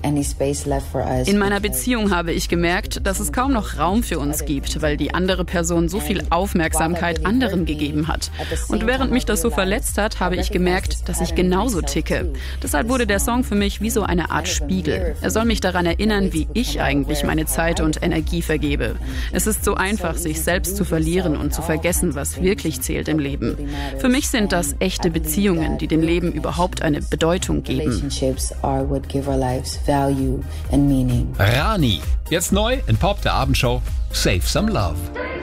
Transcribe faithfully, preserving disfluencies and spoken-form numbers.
In meiner Beziehung habe ich gemerkt, dass es kaum noch Raum für uns gibt, weil die andere Person so viel Aufmerksamkeit anderen gegeben hat. Und während mich das so verletzt hat, habe ich gemerkt, dass ich genauso ticke. Deshalb wurde der Song für mich wie so eine Art Spiegel. Er soll mich daran erinnern, wie ich eigentlich meine Zeit und Energie vergebe. Es ist so einfach, sich selbst zu verlieren und zu vergessen, was wirklich zählt im Leben. Für mich sind das echte Beziehungen, die dem Leben überhaupt eine Bedeutung geben. Rani, jetzt neu in Pop der Abendshow, Save Some Love.